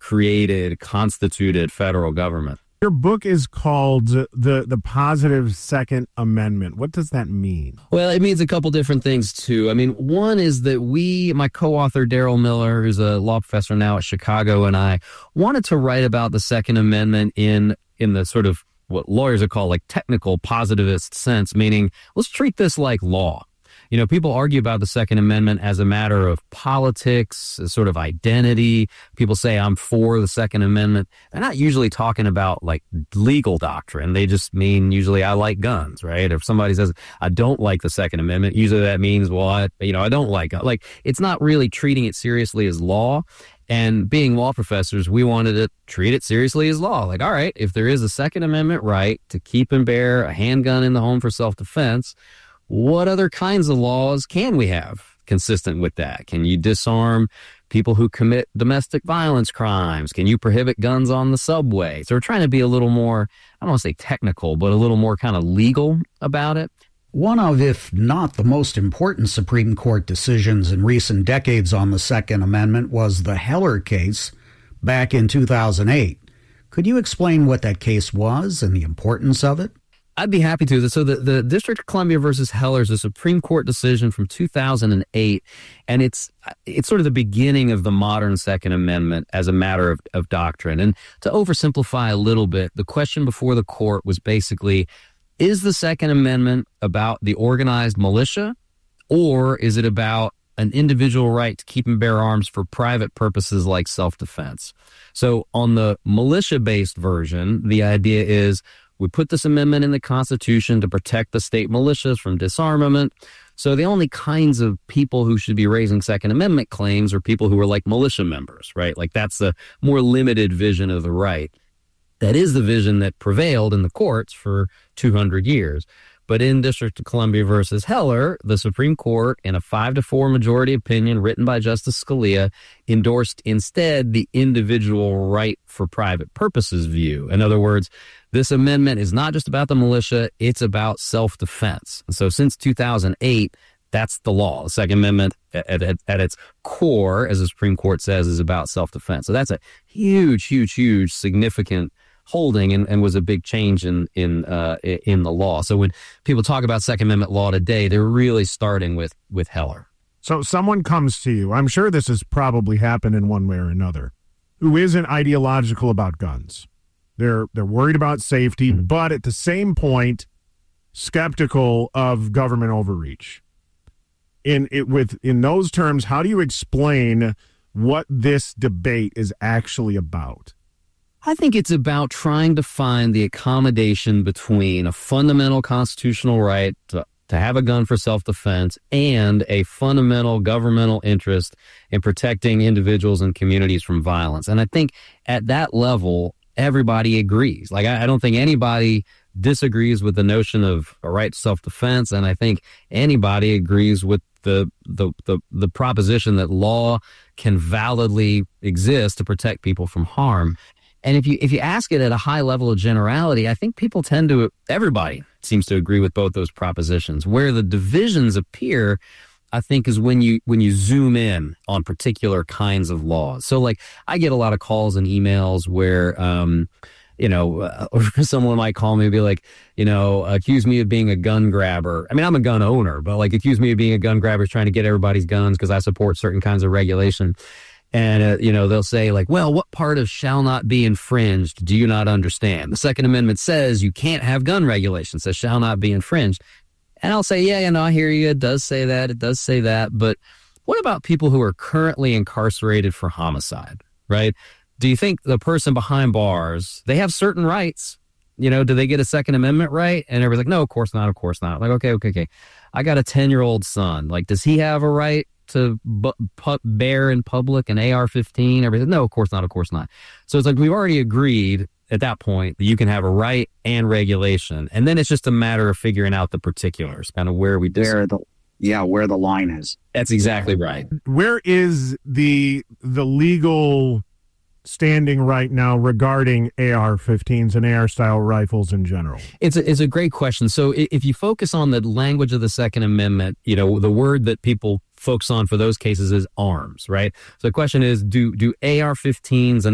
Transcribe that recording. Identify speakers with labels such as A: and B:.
A: created, constituted federal government.
B: Your book is called the Positive Second Amendment. What does that mean?
A: Well, it means a couple different things, too. I mean, one is that my co-author, Daryl Miller, who's a law professor now at Chicago, and I wanted to write about the Second Amendment in the sort of what lawyers would call like technical positivist sense, meaning let's treat this like law. You know, people argue about the Second Amendment as a matter of politics, a sort of identity. People say, I'm for the Second Amendment. They're not usually talking about like legal doctrine. They just mean usually I like guns, right? If somebody says, I don't like the Second Amendment, usually that means, well, I don't like guns. Like, it's not really treating it seriously as law. And being law professors, we wanted to treat it seriously as law. Like, all right, if there is a Second Amendment right to keep and bear a handgun in the home for self-defense, what other kinds of laws can we have consistent with that? Can you disarm people who commit domestic violence crimes? Can you prohibit guns on the subway? So we're trying to be a little more, I don't want to say technical, but a little more kind of legal about it.
C: One of, if not the most important Supreme Court decisions in recent decades on the Second Amendment was the Heller case back in 2008. Could you explain what that case was and the importance of it?
A: I'd be happy to. So the District of Columbia versus Heller is a Supreme Court decision from 2008, and it's sort of the beginning of the modern Second Amendment as a matter of doctrine. And to oversimplify a little bit, the question before the court was basically, is the Second Amendment about the organized militia, or is it about an individual right to keep and bear arms for private purposes like self-defense? So on the militia-based version, the idea is we put this amendment in the Constitution to protect the state militias from disarmament. So the only kinds of people who should be raising Second Amendment claims are people who are like militia members, right? Like that's the more limited vision of the right. That is the vision that prevailed in the courts for 200 years. But in District of Columbia versus Heller, the Supreme Court, in a 5-4 majority opinion written by Justice Scalia, endorsed instead the individual right for private purposes view. In other words, this amendment is not just about the militia, it's about self-defense. And so since 2008, that's the law. The Second Amendment at its core, as the Supreme Court says, is about self-defense. So that's a huge, huge, huge significant holding and was a big change in the law. So when people talk about Second Amendment law today, they're really starting with Heller.
B: So someone comes to you, I'm sure this has probably happened in one way or another, who isn't ideological about guns. They're worried about safety, but at the same point, skeptical of government overreach. In those terms, how do you explain what this debate is actually about?
A: I think it's about trying to find the accommodation between a fundamental constitutional right to have a gun for self-defense and a fundamental governmental interest in protecting individuals and communities from violence. And I think at that level, everybody agrees. Like, I don't think anybody disagrees with the notion of a right to self-defense, and I think anybody agrees with the proposition that law can validly exist to protect people from harm. And if you ask it at a high level of generality, I think everybody seems to agree with both those propositions. Where the divisions appear, I think, is when you zoom in on particular kinds of laws. So like I get a lot of calls and emails where, someone might call me and be like, accuse me of being a gun grabber. I mean, I'm a gun owner, but like accuse me of being a gun grabber trying to get everybody's guns because I support certain kinds of regulation. And, they'll say like, well, what part of shall not be infringed do you not understand? The Second Amendment says you can't have gun regulations, says shall not be infringed. And I'll say, I hear you. It does say that. It does say that. But what about people who are currently incarcerated for homicide, right? Do you think the person behind bars, they have certain rights? Do they get a Second Amendment right? And everybody's like, no, of course not. Of course not. Like, okay. I got a 10-year-old son. Like, does he have a right to bear in public an AR-15? Everything? No, of course not. Of course not. So it's like we've already agreed at that point that you can have a right and regulation, and then it's just a matter of figuring out the particulars, kind of where we
C: where the line is.
A: That's exactly right.
B: Where is the legal standing right now regarding AR-15s and AR-style rifles in general?
A: It's a great question. So if you focus on the language of the Second Amendment, the word that people focus on for those cases is arms, right? So the question is, do AR-15s and